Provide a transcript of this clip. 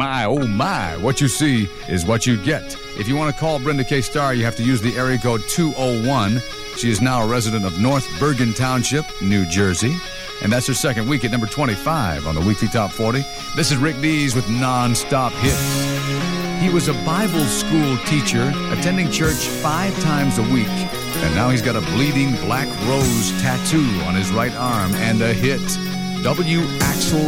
My, oh my, what you see is what you get. If you want to call Brenda K. Starr, you have to use the area code 201. She is now a resident of North Bergen Township, New Jersey. And that's her second week at number 25 on the Weekly Top 40. This is Rick Dees with Non-Stop Hits. He was a Bible school teacher, attending church 5 times a week. And now he's got a bleeding black rose tattoo on his right arm and a hit. W. Axl